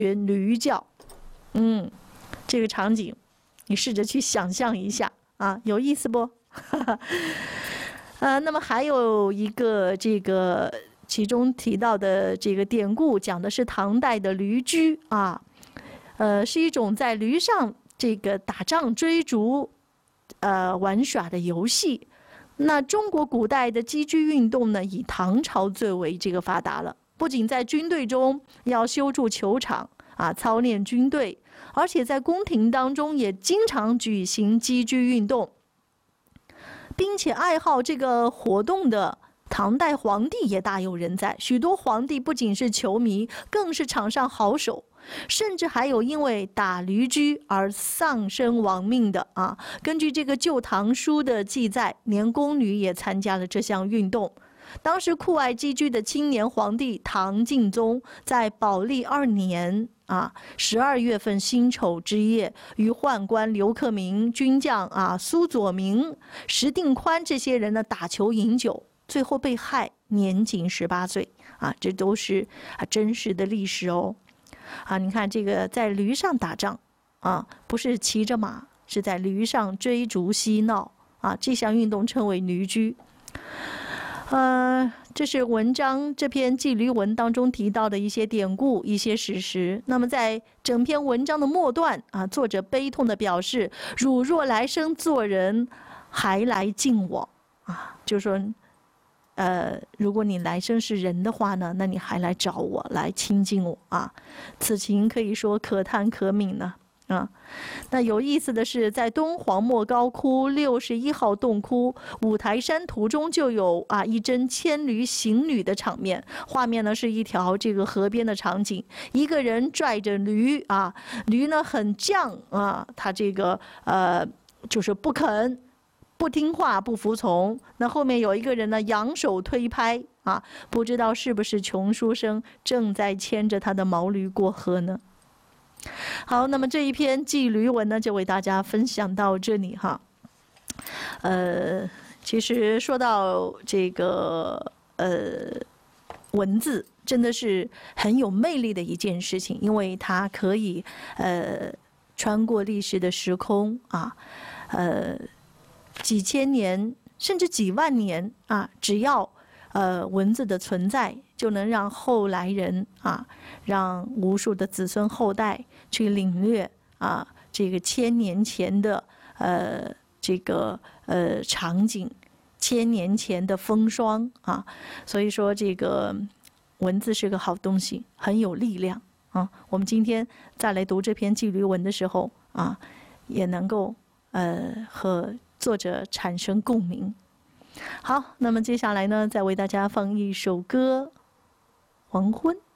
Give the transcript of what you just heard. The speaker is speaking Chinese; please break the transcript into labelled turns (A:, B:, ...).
A: 驴叫。这个场景，你试着去想象一下啊，有意思不？那么还有一个这个其中提到的这个典故，讲的是唐代的驴驹啊，是一种在驴上这个打仗追逐，玩耍的游戏。那中国古代的击驹运动呢，以唐朝最为这个发达了。不仅在军队中要修筑球场啊，操练军队，而且在宫廷当中也经常举行击驹运动，并且爱好这个活动的唐代皇帝也大有人在。许多皇帝不仅是球迷，更是场上好手，甚至还有因为打驴驹而丧生亡命的啊。根据这个《旧唐书》的记载，连宫女也参加了这项运动。当时酷爱击驹的青年皇帝唐敬宗在宝历2年12月份辛丑之夜，与宦官刘克明、军将苏佐明、石定宽这些人呢打球饮酒，最后被害，年仅18岁这都是真实的历史哦。你看这个在驴上打仗不是骑着马，是在驴上追逐嬉闹这项运动称为驴驹。这是文章这篇记驴文当中提到的一些典故、一些史实。那么在整篇文章的末段作者悲痛地表示：“汝若来生做人，还来敬我就是说，如果你来生是人的话呢，那你还来找我，来亲近我此情可以说可叹可悯呢。那有意思的是，在敦煌莫高窟61号洞窟五台山图中就有一帧牵驴行旅的场面。画面呢是一条这个河边的场景，一个人拽着驴驴呢很犟他这个就是不肯、不听话、不服从。那后面有一个人呢扬手推拍不知道是不是穷书生正在牵着他的毛驴过河呢？好，那么这一篇记驴文呢，就为大家分享到这里其实说到这个文字，真的是很有魅力的一件事情，因为它可以穿过历史的时空几千年甚至几万年只要文字的存在，就能让后来人让无数的子孙后代去领略这个1000年前的这个场景，1000年前的风霜所以说这个文字是个好东西，很有力量我们今天再来读这篇记驴文的时候也能够和作者产生共鸣。好，那么接下来呢，再为大家放一首歌《黄昏》。